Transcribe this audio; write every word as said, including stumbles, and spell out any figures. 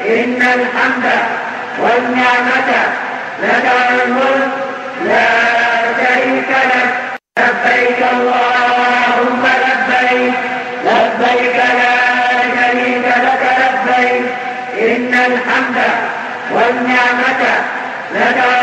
إن الحمد والنعمة لك والملك لا شريك لك. لبيك اللهم لبيك لبيك لا شريك لك لبيك إن الحمد والنعمة لك